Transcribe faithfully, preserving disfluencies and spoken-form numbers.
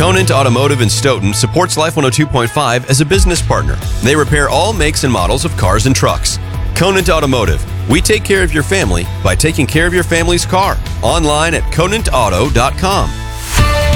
Conant Automotive in Stoughton supports Life one oh two point five as a business partner. They repair all makes and models of cars and trucks. Conant Automotive. We take care of your family by taking care of your family's car. Online at conant auto dot com.